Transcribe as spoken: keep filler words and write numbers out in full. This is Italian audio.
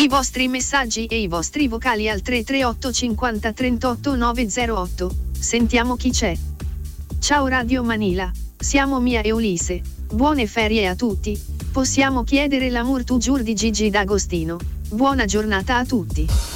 I vostri messaggi e i vostri vocali al tre tre otto cinquanta trentotto nove zero otto. Sentiamo chi c'è. Ciao Radio Manila, siamo Mia e Ulisse. Buone ferie a tutti. Possiamo chiedere l'amour toujours di Gigi D'Agostino. Buona giornata a tutti.